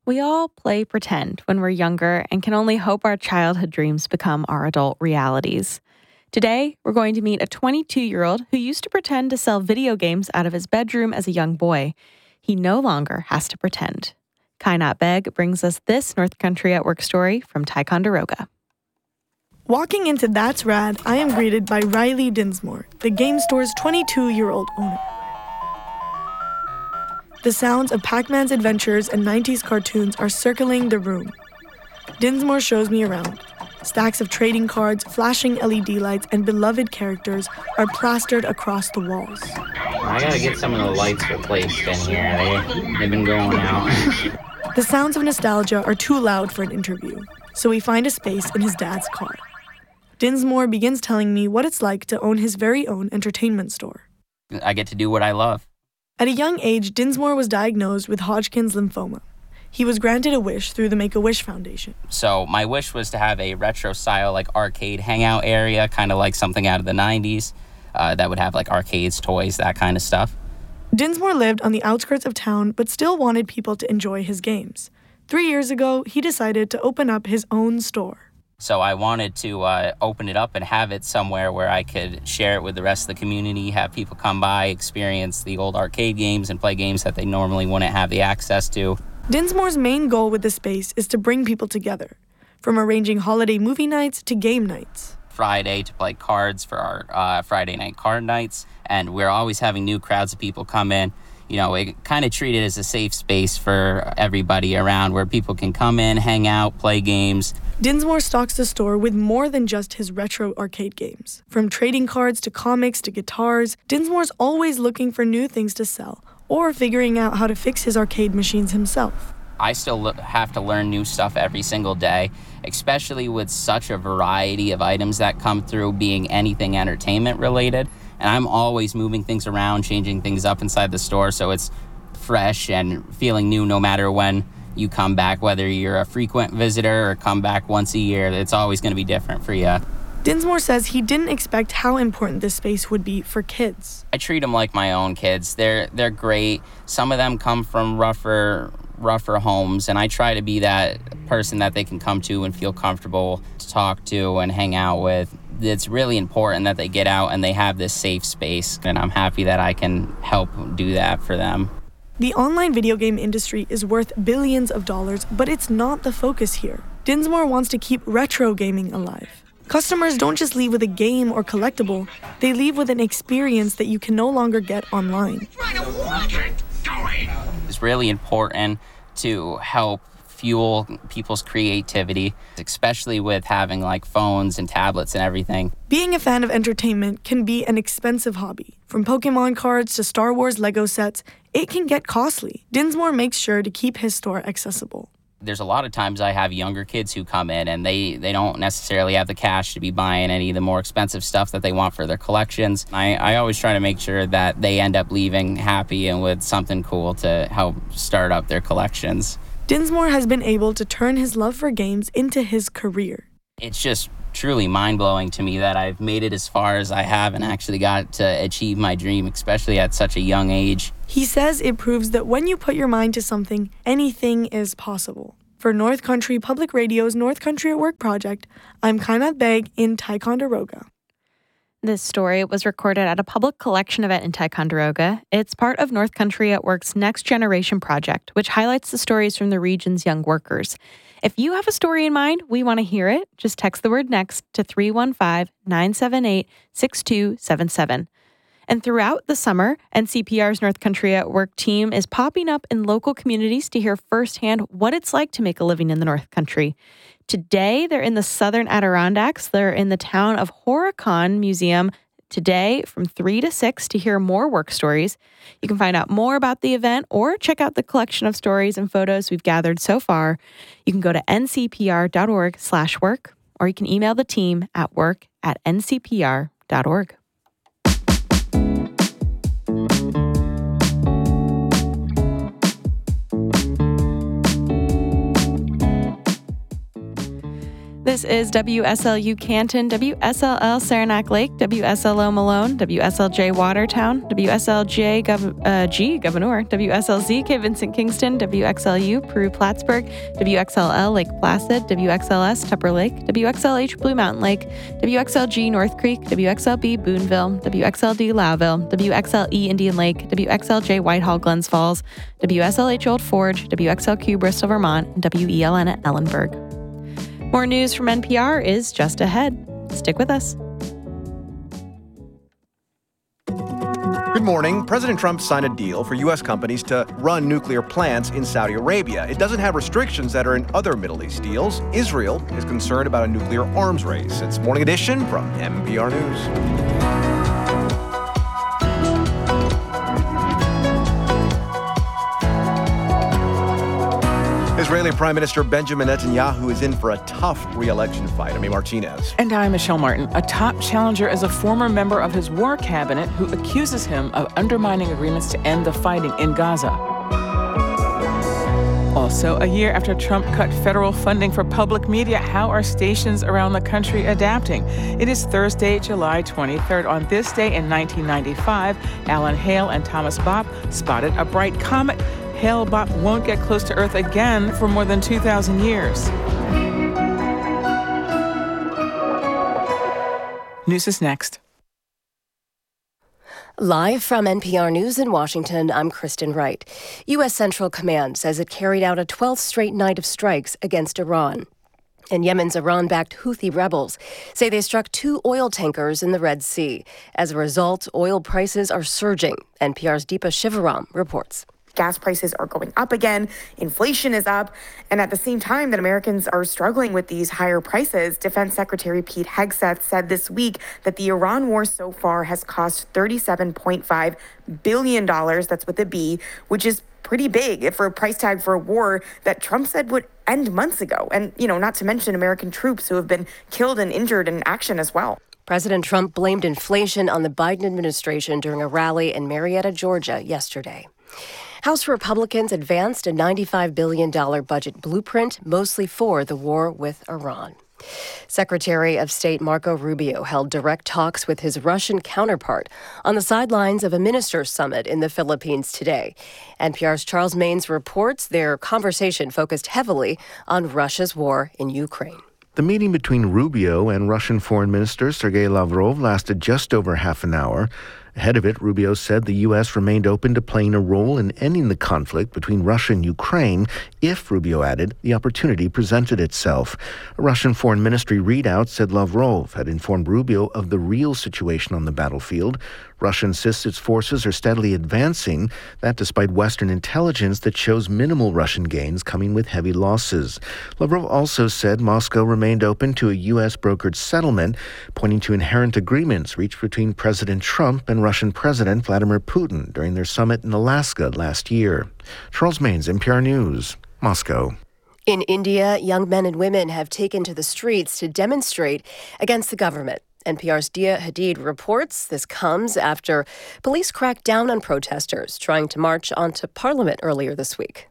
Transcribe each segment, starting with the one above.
We all play pretend when we're younger and can only hope our childhood dreams become our adult realities. Today, we're going to meet a 22-year-old who used to pretend to sell video games out of his bedroom as a young boy. He no longer has to pretend. Kainat Beg brings us this North Country at Work story from Ticonderoga. Walking into That's Rad, I am greeted by Riley Dinsmore, the game store's 22-year-old owner. The sounds of Pac-Man's adventures and 90s cartoons are circling the room. Dinsmore shows me around. Stacks of trading cards, flashing LED lights, and beloved characters are plastered across the walls. I gotta get some of the lights replaced in here. They've been going out. The sounds of nostalgia are too loud for an interview, so we find a space in his dad's car. Dinsmore begins telling me what it's like to own his very own entertainment store. I get to do what I love. At a young age, Dinsmore was diagnosed with Hodgkin's lymphoma. He was granted a wish through the Make-A-Wish Foundation. So my wish was to have a retro-style, arcade hangout area, kind of like something out of the 90s that would have, arcades, toys, that kind of stuff. Dinsmore lived on the outskirts of town, but still wanted people to enjoy his games. 3 years ago, he decided to open up his own store. So I wanted to open it up and have it somewhere where I could share it with the rest of the community, have people come by, experience the old arcade games, and play games that they normally wouldn't have the access to. Dinsmore's main goal with the space is to bring people together, from arranging holiday movie nights to game nights. Friday to play cards for our Friday night card nights, and we're always having new crowds of people come in. You know, we kind of treat it as a safe space for everybody around where people can come in, hang out, play games. Dinsmore stocks the store with more than just his retro arcade games. From trading cards to comics to guitars, Dinsmore's always looking for new things to sell or figuring out how to fix his arcade machines himself. I still have to learn new stuff every single day, especially with such a variety of items that come through being anything entertainment related. And I'm always moving things around, changing things up inside the store so it's fresh and feeling new no matter when you come back, whether you're a frequent visitor or come back once a year. It's always going to be different for you. Dinsmore says he didn't expect how important this space would be for kids. I treat them like my own kids. They're great. Some of them come from rougher homes, and I try to be that person that they can come to and feel comfortable to talk to and hang out with. It's really important that they get out and they have this safe space, and I'm happy that I can help do that for them. The online video game industry is worth billions of dollars, but it's not the focus here. Dinsmore wants to keep retro gaming alive. Customers don't just leave with a game or collectible, they leave with an experience that you can no longer get online. It's really important to help fuel people's creativity, especially with having phones and tablets and everything. Being a fan of entertainment can be an expensive hobby. From Pokemon cards to Star Wars Lego sets, it can get costly. Dinsmore makes sure to keep his store accessible. There's a lot of times I have younger kids who come in and they don't necessarily have the cash to be buying any of the more expensive stuff that they want for their collections. I always try to make sure that they end up leaving happy and with something cool to help start up their collections. Dinsmore has been able to turn his love for games into his career. It's just truly mind-blowing to me that I've made it as far as I have and actually got to achieve my dream, especially at such a young age. He says it proves that when you put your mind to something, anything is possible. For North Country Public Radio's North Country at Work project, I'm Kainat Beg in Ticonderoga. This story was recorded at a public collection event in Ticonderoga. It's part of North Country at Work's Next Generation project, which highlights the stories from the region's young workers. If you have a story in mind, we want to hear it. Just text the word NEXT to 315-978-6277. And throughout the summer, NCPR's North Country at Work team is popping up in local communities to hear firsthand what it's like to make a living in the North Country. Today, they're in the Southern Adirondacks. They're in the town of Horicon Museum today from 3 to 6 to hear more work stories. You can find out more about the event or check out the collection of stories and photos we've gathered so far. You can go to ncpr.org/work, or you can email the team at work@ncpr.org. The This is WSLU Canton, WSLL Saranac Lake, WSLO Malone, WSLJ Watertown, WSLJ G Gouverneur, WSLZ K Vincent Kingston, WXLU Peru Plattsburgh, WXLL Lake Placid, WXLS Tupper Lake, WXLH Blue Mountain Lake, WXLG North Creek, WXLB Boonville, WXLD Lowville, WXLE Indian Lake, WXLJ Whitehall Glens Falls, WSLH Old Forge, WXLQ Bristol Vermont, and WELN at Ellenburg. More news from NPR is just ahead. Stick with us. Good morning. President Trump signed a deal for U.S. companies to run nuclear plants in Saudi Arabia. It doesn't have restrictions that are in other Middle East deals. Israel is concerned about a nuclear arms race. It's Morning Edition from NPR News. Israeli Prime Minister Benjamin Netanyahu is in for a tough re-election fight. I'm Martinez. And I'm Michelle Martin. A top challenger is a former member of his war cabinet who accuses him of undermining agreements to end the fighting in Gaza. Also, a year after Trump cut federal funding for public media, how are stations around the country adapting? It is Thursday, July 23rd. On this day in 1995, Alan Hale and Thomas Bopp spotted a bright comet. Hale-Bopp won't get close to Earth again for more than 2,000 years. News is next. Live from NPR News in Washington, I'm Kristen Wright. U.S. Central Command says it carried out a 12th straight night of strikes against Iran. And Yemen's Iran-backed Houthi rebels say they struck 2 oil tankers in the Red Sea. As a result, oil prices are surging. NPR's Deepa Shivaram reports. Gas prices are going up again, inflation is up, and at the same time that Americans are struggling with these higher prices, Defense Secretary Pete Hegseth said this week that the Iran war so far has cost $37.5 billion, that's with a B, which is pretty big for a price tag for a war that Trump said would end months ago. And, not to mention American troops who have been killed and injured in action as well. President Trump blamed inflation on the Biden administration during a rally in Marietta, Georgia yesterday. House Republicans advanced a $95 billion budget blueprint, mostly for the war with Iran. Secretary of State Marco Rubio held direct talks with his Russian counterpart on the sidelines of a ministers' summit in the Philippines today. NPR's Charles Maynes reports their conversation focused heavily on Russia's war in Ukraine. The meeting between Rubio and Russian Foreign Minister Sergei Lavrov lasted just over half an hour. Ahead of it, Rubio said the U.S. remained open to playing a role in ending the conflict between Russia and Ukraine if, Rubio added, the opportunity presented itself. A Russian Foreign Ministry readout said Lavrov had informed Rubio of the real situation on the battlefield. Russia insists its forces are steadily advancing, that despite Western intelligence that shows minimal Russian gains coming with heavy losses. Lavrov also said Moscow remained open to a U.S.-brokered settlement, pointing to inherent agreements reached between President Trump and Russian President Vladimir Putin during their summit in Alaska last year. Charles Maynes, NPR News, Moscow. In India, young men and women have taken to the streets to demonstrate against the government. NPR's Dia Hadid reports this comes after police cracked down on protesters trying to march onto Parliament earlier this week.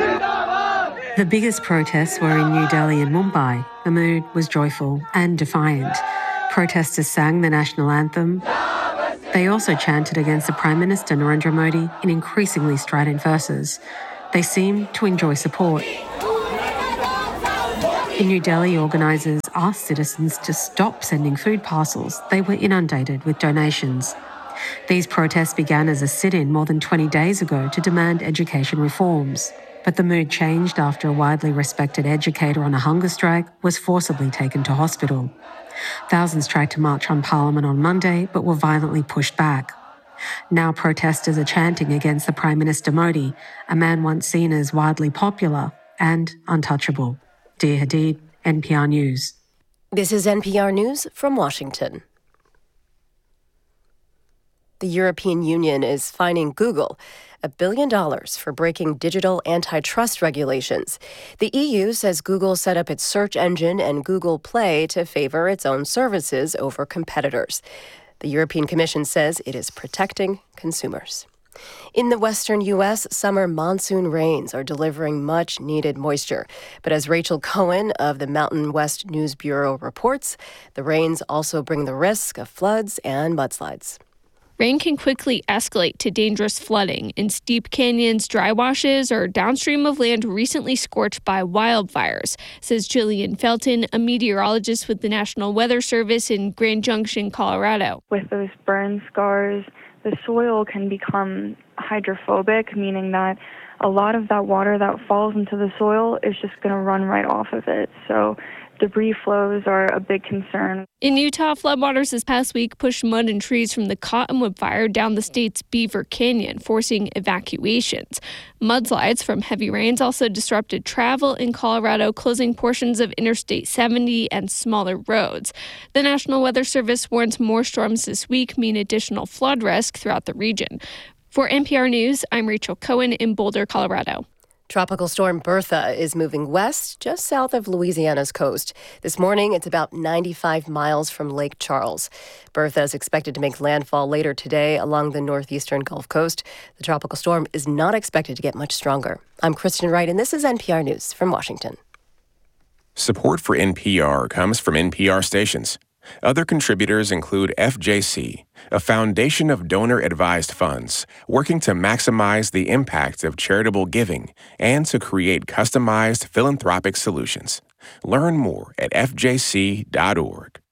The biggest protests were in New Delhi and Mumbai. The mood was joyful and defiant. Protesters sang the national anthem. They also chanted against the Prime Minister Narendra Modi in increasingly strident verses. They seemed to enjoy support. In New Delhi, organisers asked citizens to stop sending food parcels. They were inundated with donations. These protests began as a sit-in more than 20 days ago to demand education reforms. But the mood changed after a widely respected educator on a hunger strike was forcibly taken to hospital. Thousands tried to march on Parliament on Monday, but were violently pushed back. Now protesters are chanting against the Prime Minister Modi, a man once seen as widely popular and untouchable. Dia Hadid, NPR News. This is NPR News from Washington. The European Union is fining Google $1 billion for breaking digital antitrust regulations. The EU says Google set up its search engine and Google Play to favor its own services over competitors. The European Commission says it is protecting consumers. In the western U.S., summer monsoon rains are delivering much-needed moisture. But as Rachel Cohen of the Mountain West News Bureau reports, the rains also bring the risk of floods and mudslides. Rain can quickly escalate to dangerous flooding in steep canyons, dry washes, or downstream of land recently scorched by wildfires, says Jillian Felton, a meteorologist with the National Weather Service in Grand Junction, Colorado. With those burn scars, the soil can become hydrophobic, meaning that a lot of that water that falls into the soil is just going to run right off of it. So debris flows are a big concern. In Utah, floodwaters this past week pushed mud and trees from the Cottonwood Fire down the state's Beaver Canyon, forcing evacuations. Mudslides from heavy rains also disrupted travel in Colorado, closing portions of Interstate 70 and smaller roads. The National Weather Service warns more storms this week mean additional flood risk throughout the region. For NPR News, I'm Rachel Cohen in Boulder, Colorado. Tropical storm Bertha is moving west, just south of Louisiana's coast. This morning, it's about 95 miles from Lake Charles. Bertha is expected to make landfall later today along the northeastern Gulf Coast. The tropical storm is not expected to get much stronger. I'm Kristen Wright, and this is NPR News from Washington. Support for NPR comes from NPR stations. Other contributors include FJC, a foundation of donor-advised funds working to maximize the impact of charitable giving and to create customized philanthropic solutions. Learn more at fjc.org.